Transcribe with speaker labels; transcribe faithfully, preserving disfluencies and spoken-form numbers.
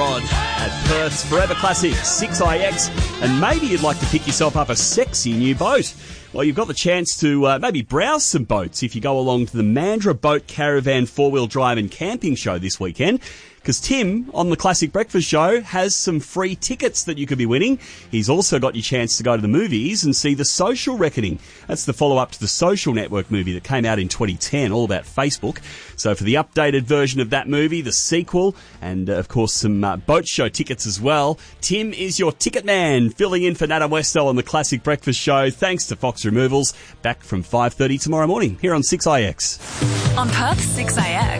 Speaker 1: Rod at Perth's Forever Classic six I X, and maybe you'd like to pick yourself up a sexy new boat. Well, you've got the chance to uh, maybe browse some boats if you go along to the Mandurah Boat Caravan four-wheel drive and camping show this weekend. Because Tim, on the Classic Breakfast Show, has some free tickets that you could be winning. He's also got your chance to go to the movies and see The Social Reckoning. That's the follow-up to the Social Network movie that came out in twenty ten, all about Facebook. So for the updated version of that movie, the sequel, and uh, of course some uh, boat show tickets as well, Tim is your ticket man, filling in for Nada Westow on the Classic Breakfast Show. Thanks to Fox Removals. Back from five thirty tomorrow morning here on six I X.
Speaker 2: On Perth six A X.